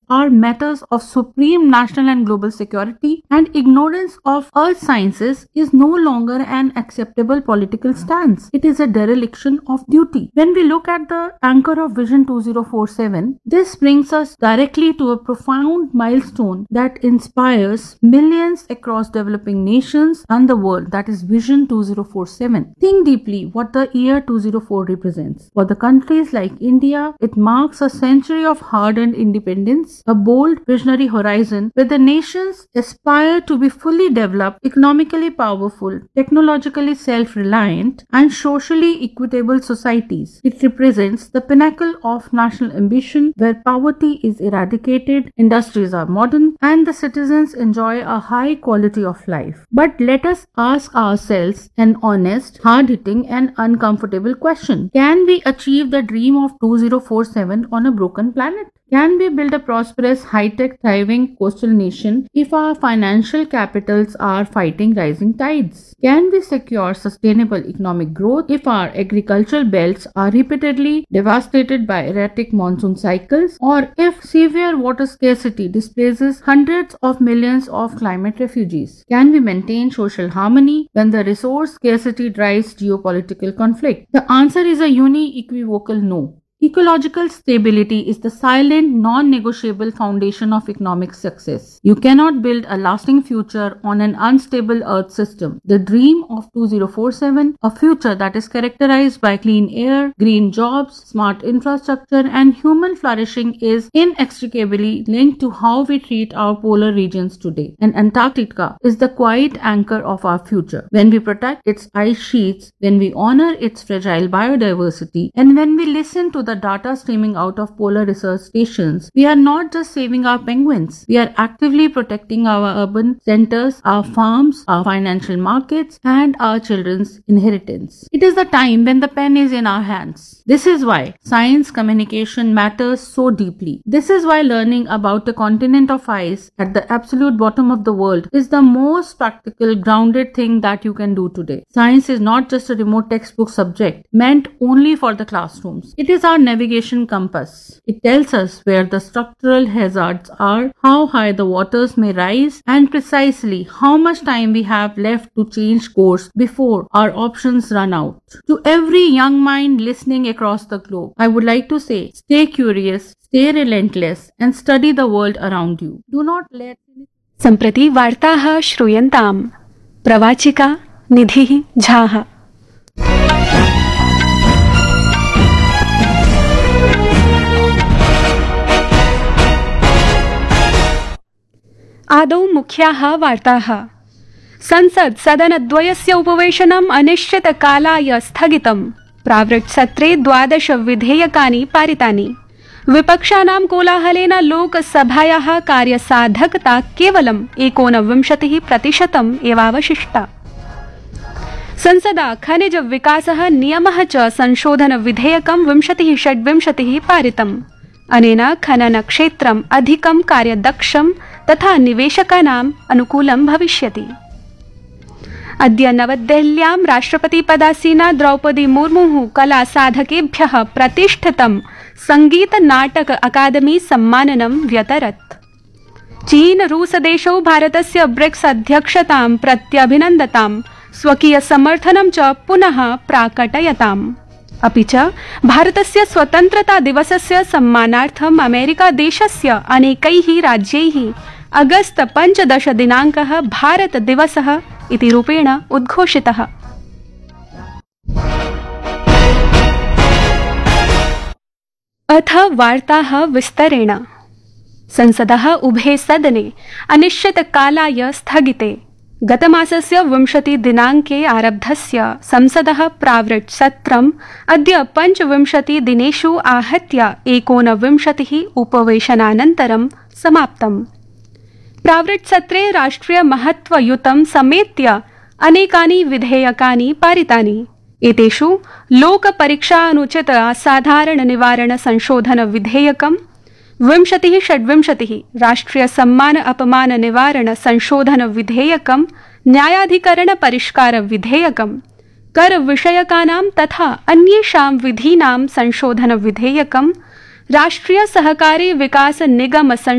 are matters of supreme national and global security, and ignorance of earth sciences is no longer an acceptable political stance. It is a dereliction of duty. When we look at the anchor of Vision 2047, this brings us directly to a profound milestone that inspires millions across developing nations and the world, that is Vision 2047. Think deeply what the year 204 represents. For the countries like India, it marks a century of hard-earned independence, a bold visionary horizon where the nations aspire to be fully developed, economically powerful, technologically self-reliant, and socially equitable societies. It represents the pinnacle of national ambition where poverty is eradicated, industries are modern, and the citizens enjoy a high quality of life. But let us ask ourselves an honest, hard-hitting, and uncomfortable question. Can we achieve the dream of 2047 on a broken planet? Can we build a prosperous, high-tech, thriving coastal nation if our financial capitals are fighting rising tides? Can we secure sustainable economic growth if our agricultural belts are repeatedly devastated by erratic monsoon cycles, or if severe water scarcity displaces hundreds of millions of climate refugees? Can we maintain social harmony when the resource scarcity drives geopolitical conflict? The answer is a unequivocal no. Ecological stability is the silent, non-negotiable foundation of economic success. You cannot build a lasting future on an unstable Earth system. The dream of 2047, a future that is characterized by clean air, green jobs, smart infrastructure, and human flourishing, is inextricably linked to how we treat our polar regions today. And Antarctica is the quiet anchor of our future. When we protect its ice sheets, when we honor its fragile biodiversity, and when we listen to the data streaming out of polar research stations, we are not just saving our penguins. We are actively protecting our urban centers, our farms, our financial markets, and our children's inheritance. It is the time when the pen is in our hands. This is why science communication matters so deeply. This is why learning about a continent of ice at the absolute bottom of the world is the most practical, grounded thing that you can do today. Science is not just a remote textbook subject meant only for the classrooms. It is our navigation compass. It tells us where the structural hazards are, how high the waters may rise, and precisely how much time we have left to change course before our options run out. To every young mind listening across the globe, I would like to say, stay curious, stay relentless, and study the world around you. Do not let... सम्प्रति वार्ताः श्रूयन्ताम्। प्रवाचिका निधिः झाः। आदौ मुख्याः वार्ताः। संसद सदनद्वयस्य उपवेशनम् अनिश्चितकालाय स्थगितम्। प्रावृट्सत्रे 12 विधेयकानि पारितानि। विपक्षानां कोलाहलेन लोकसभायाः कार्यसाधकता केवलम् 29% एवावशिष्टा। संसदा खनिज विकासः नियमः च संशोधन विधेयकं 2026 पारितम्। अनेन खनन क्षेत्रम् अधिकं कार्यदक्षं तथा निवेशकानाम् अनुकूलं भविष्यति। अद्य नवदेहल्यां राष्ट्रपतिपदासीना द्रौपदी मुर्मुः कला साधकेभ्यः प्रतिष्ठितं संगीत नाटक अकादमी सम्माननं व्यतरत्। चीन रूस देशौ भारतस्य ब्रिक्स अध्यक्षतां प्रत्यभिनन्दतां, स्वकीय समर्थनं च पुनः प्राकटयताम्। अपि च भारतस्य स्वतन्त्रता दिवसस्य सम्मानार्थम् अमेरिका देशस्य अनेकैः राज्यैः अगस्त 15 दिनाङ्कः भारत दिवसः इति रूपेण उद्घोषितः। अथ वार्ताः विस्तरेण। संसदः उभे सदने अनिश्चितकालाय स्थगिते। गतमासस्य 20 दिनाङ्के आरब्धस्य संसदः प्रावृट् सत्रम् अद्य 25 दिनेषु आहत्य 29 उपवेशनानन्तरं समाप्तम्। प्रावृट् सत्रे राष्ट्रिय महत्वयुतं समेत्य अनेकानि विधेयकानि पारितानि। एतेषु लोकपरीक्षा अनुचित असाधारण निवारण संशोधन विधेयकं, 2026 राष्ट्रिय सम्मान अपमान निवारण संशोधन विधेयकं, न्यायाधिकरण परिष्कार विधेयकं, कर विषयकानां तथा अन्येषां विधीनां संशोधन विधेयकं, राष्ट्रिय सहकारी विकास निगम